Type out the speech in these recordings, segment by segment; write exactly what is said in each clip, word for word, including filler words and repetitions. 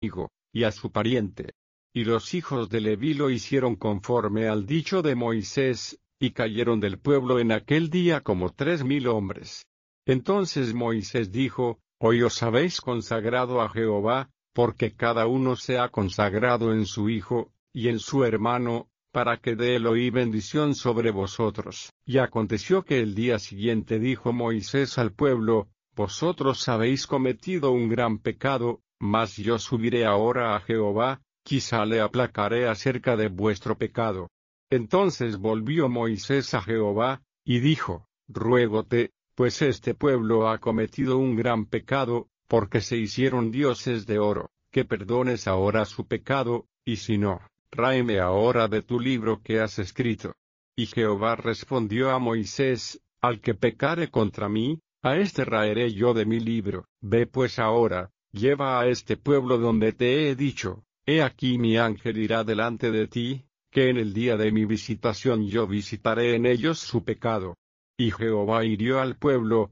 y a su pariente. Y los hijos de Leví lo hicieron conforme al dicho de Moisés, y cayeron del pueblo en aquel día como tres mil hombres. Entonces Moisés dijo: Hoy os habéis consagrado a Jehová, porque cada uno se ha consagrado en su hijo, y en su hermano, para que dé Elohim bendición sobre vosotros. Y aconteció que el día siguiente dijo Moisés al pueblo: Vosotros habéis cometido un gran pecado, mas yo subiré ahora a Jehová, quizá le aplacaré acerca de vuestro pecado. Entonces volvió Moisés a Jehová, y dijo: Ruégote, pues este pueblo ha cometido un gran pecado, porque se hicieron dioses de oro, que perdones ahora su pecado, y si no, tráeme ahora de tu libro que has escrito. Y Jehová respondió a Moisés: Al que pecare contra mí, a este raeré yo de mi libro. Ve pues ahora, lleva a este pueblo donde te he dicho: He aquí mi ángel irá delante de ti, que en el día de mi visitación yo visitaré en ellos su pecado. Y Jehová hirió al pueblo,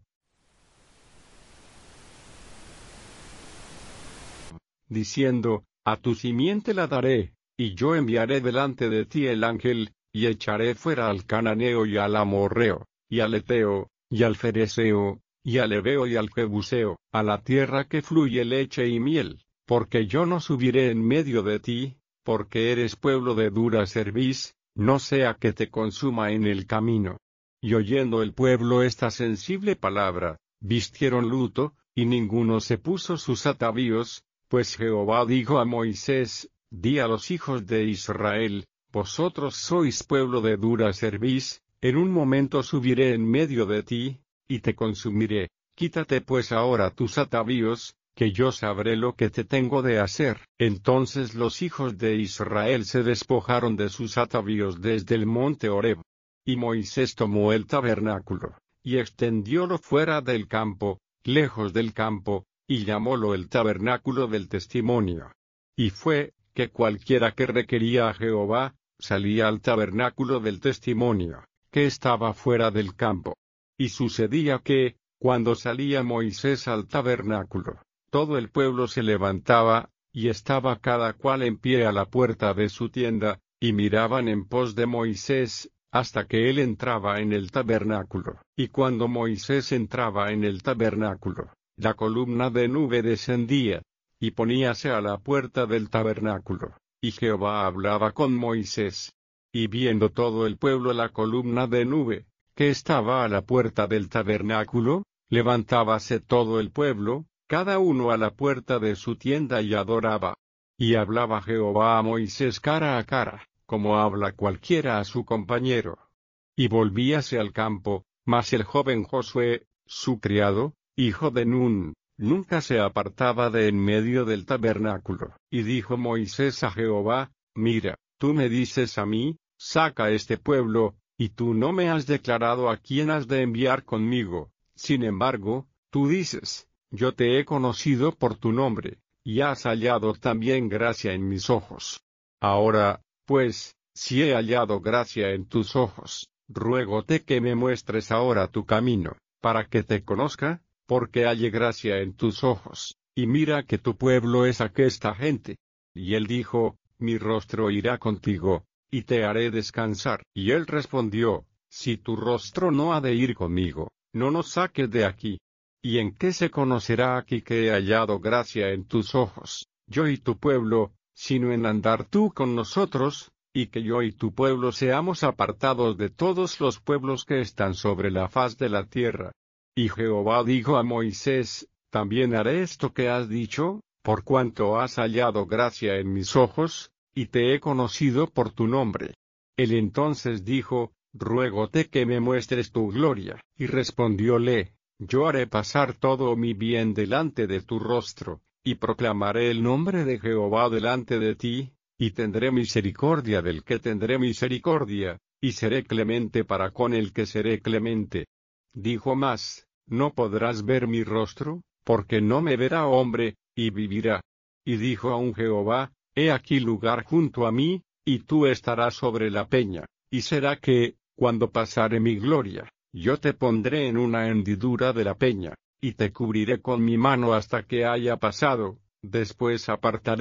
diciendo: A tu simiente la daré, y yo enviaré delante de ti el ángel, y echaré fuera al cananeo y al amorreo, y al eteo, y al fereceo, y al heveo y al jebuseo, a la tierra que fluye leche y miel, porque yo no subiré en medio de ti, porque eres pueblo de dura cerviz, no sea que te consuma en el camino. Y oyendo el pueblo esta sensible palabra, vistieron luto, y ninguno se puso sus atavíos, pues Jehová dijo a Moisés: Di a los hijos de Israel: Vosotros sois pueblo de dura cerviz, en un momento subiré en medio de ti, y te consumiré. Quítate pues ahora tus atavíos, que yo sabré lo que te tengo de hacer. Entonces los hijos de Israel se despojaron de sus atavíos desde el monte Horeb. Y Moisés tomó el tabernáculo, y extendiólo fuera del campo, lejos del campo, y llamólo el tabernáculo del testimonio. Y fue, que cualquiera que requería a Jehová, salía al tabernáculo del testimonio, que estaba fuera del campo. Y sucedía que, cuando salía Moisés al tabernáculo, todo el pueblo se levantaba, y estaba cada cual en pie a la puerta de su tienda, y miraban en pos de Moisés, hasta que él entraba en el tabernáculo. Y cuando Moisés entraba en el tabernáculo, la columna de nube descendía, y poníase a la puerta del tabernáculo, y Jehová hablaba con Moisés. Y viendo todo el pueblo la columna de nube, que estaba a la puerta del tabernáculo, levantábase todo el pueblo, cada uno a la puerta de su tienda y adoraba. Y hablaba Jehová a Moisés cara a cara, como habla cualquiera a su compañero. Y volvíase al campo, mas el joven Josué, su criado, hijo de Nun, nunca se apartaba de en medio del tabernáculo. Y dijo Moisés a Jehová: Mira, tú me dices a mí: Saca este pueblo, y tú no me has declarado a quién has de enviar conmigo. Sin embargo, tú dices: Yo te he conocido por tu nombre, y has hallado también gracia en mis ojos. Ahora, pues, si he hallado gracia en tus ojos, ruégote que me muestres ahora tu camino, para que te conozca, porque halle gracia en tus ojos, y mira que tu pueblo es aquesta gente. Y él dijo: Mi rostro irá contigo, y te haré descansar. Y él respondió: Si tu rostro no ha de ir conmigo, no nos saques de aquí. ¿Y en qué se conocerá aquí que he hallado gracia en tus ojos, yo y tu pueblo, sino en andar tú con nosotros, y que yo y tu pueblo seamos apartados de todos los pueblos que están sobre la faz de la tierra? Y Jehová dijo a Moisés: También haré esto que has dicho, por cuanto has hallado gracia en mis ojos, y te he conocido por tu nombre. Él entonces dijo: Ruégote que me muestres tu gloria. Y respondióle: Yo haré pasar todo mi bien delante de tu rostro, y proclamaré el nombre de Jehová delante de ti, y tendré misericordia del que tendré misericordia, y seré clemente para con el que seré clemente. Dijo más: No podrás ver mi rostro, porque no me verá hombre, y vivirá. Y dijo aún Jehová: He aquí lugar junto a mí, y tú estarás sobre la peña, y será que, cuando pasare mi gloria, yo te pondré en una hendidura de la peña, y te cubriré con mi mano hasta que haya pasado, después apartaré